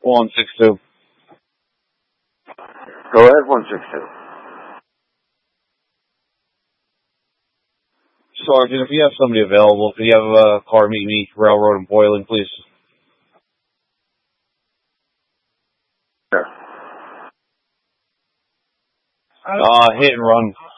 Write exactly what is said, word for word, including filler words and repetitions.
one six two. Go ahead, one six two. Sergeant, if you have somebody available, if you have a car meet me, Railroad and Boiling, please. Sure. Uh, hit and run.